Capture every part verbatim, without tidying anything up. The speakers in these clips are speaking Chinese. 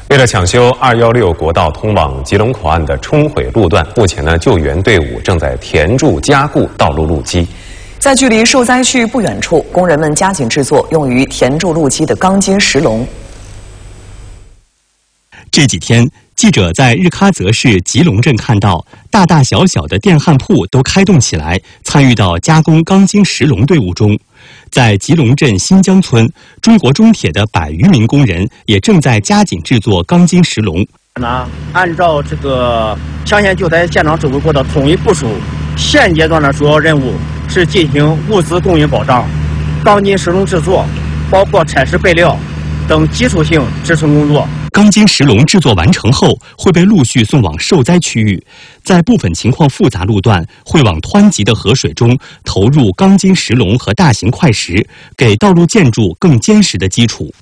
为了抢修二一六国道通往吉隆口岸的冲毁路段，目前呢，救援队伍正在填筑加固道路路基。 在距离受灾区不远处，工人们加紧制作用于填筑路基的钢筋石笼。 这几天，记者在日喀则市吉隆镇看到，大大小小的电焊铺都开动起来，参与到加工钢筋石笼队伍中。在吉隆镇新疆村，中国中铁的百余名工人也正在加紧制作钢筋石笼。 呢，按照这个抢险救灾现场指挥部的统一部署，现阶段的主要任务是进行物资供应保障、钢筋石笼制作，包括采石备料等基础性支撑工作。 钢筋石笼制作完成后，会被陆续送往受灾区域，在部分情况复杂路段，会往湍急的河水中投入钢筋石笼和大型块石，给道路建筑更坚实的基础。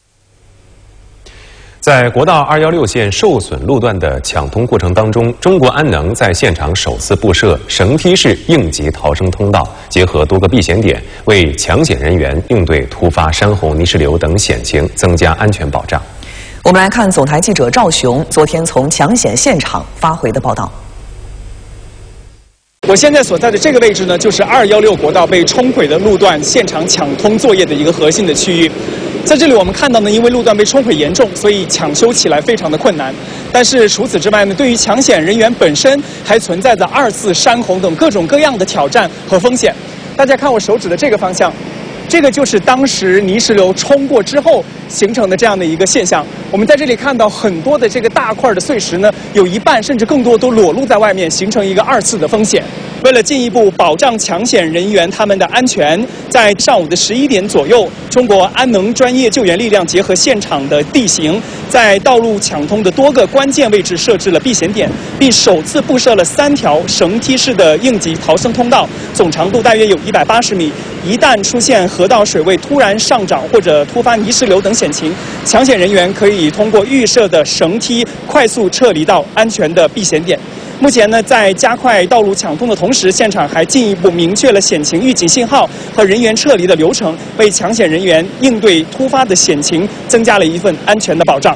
在国道二一六线受损路段的抢通过程当中，中国安能在现场首次布设绳梯式应急逃生通道，结合多个避险点，为抢险人员应对突发山洪、泥石流等险情增加安全保障。 我们来看总台记者赵雄昨天从抢险现场发回的报道。 我现在所在的这个位置呢，就是二一六国道被冲毁的路段现场抢通作业的一个核心的区域。在这里我们看到呢，因为路段被冲毁严重，所以抢修起来非常的困难。但是除此之外呢，对于抢险人员本身还存在着二次山洪等各种各样的挑战和风险。大家看我手指的这个方向，这个就是当时泥石流冲过之后形成的这样的一个现象。我们在这里看到很多的这个大块的碎石呢，有一半甚至更多都裸露在外面，形成一个二次的风险。为了进一步保障抢险人员他们的安全，在上午的十一点左右，中国安能专业救援力量结合现场的地形，在道路抢通的多个关键位置设置了避险点，并首次布设了三条绳梯式的应急逃生通道，总长度大约有一百八十米。一旦出现河道水位突然上涨或者突发泥石流等险情，抢险人员可以通过预设的绳梯快速撤离到安全的避险点。目前呢，在加快道路抢通的同时，现场还进一步明确了险情预警信号和人员撤离的流程，为抢险人员应对突发的险情增加了一份安全的保障。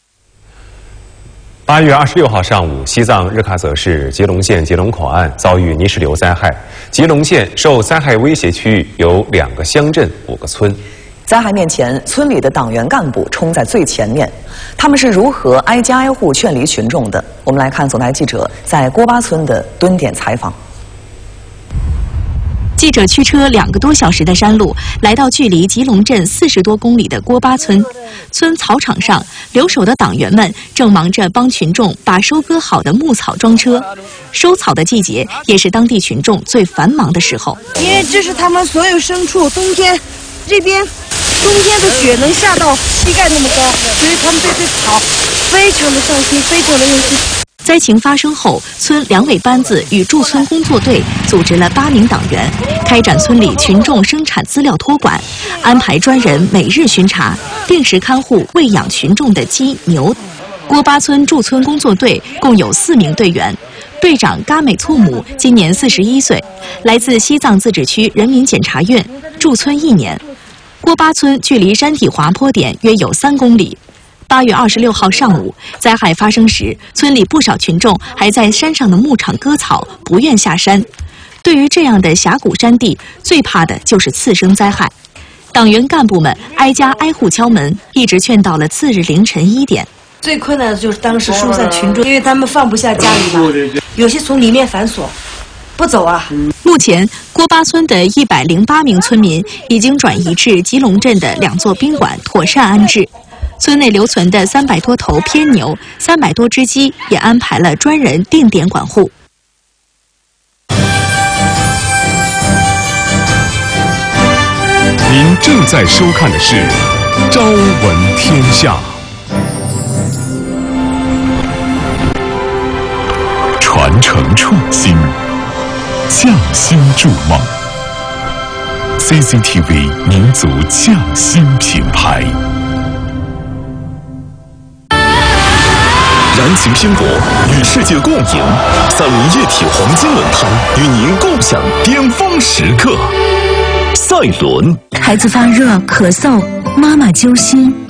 八月二十六号上午，西藏日喀则市吉隆县吉隆口岸遭遇泥石流灾害。吉隆县受灾害威胁区域有两个乡镇、五个村。 灾害面前，村里的党员干部冲在最前面，他们是如何挨家挨户劝离群众的？我们来看总台记者在锅巴村的蹲点采访。 记者驱车两个多小时的山路，来到距离吉隆镇四十多公里的锅巴村。村草场上，留守的党员们正忙着帮群众把收割好的牧草装车。收草的季节也是当地群众最繁忙的时候， 因为这是他们所有牲畜冬天这边冬天的雪能下到膝盖那么高，所以他们对这草非常的上心，非常的用心。 灾情发生后，村两委班子与驻村工作队组织了八名党员，开展村里群众生产资料托管，安排专人每日巡查，定时看护喂养群众的鸡牛。锅巴村驻村工作队共有四名队员，队长嘎美措姆今年四十一岁，来自西藏自治区人民检察院，驻村一年。锅巴村距离山体滑坡点约有三公里。八月二十六号上午，灾害发生时，村里不少群众还在山上的牧场割草，不愿下山。对于这样的峡谷山地，最怕的就是次生灾害。党员干部们挨家挨户敲门，一直劝到了次日凌晨一点。 最困难的就是当时疏散群众，因为他们放不下家里嘛，有些从里面反锁，不走啊。 目前，锅巴村的一百零八名村民已经转移至吉隆镇的两座宾馆妥善安置。村内留存的三百多头偏牛、三百多只鸡也安排了专人定点管护。 您正在收看的是《朝闻天下》。传承创新，匠心筑梦。C C T V 民族匠心品牌。燃情拼搏，与世界共赢。三菱液体黄金轮胎与您共享巅峰时刻。赛伦， 孩子发热、咳嗽，妈妈揪心。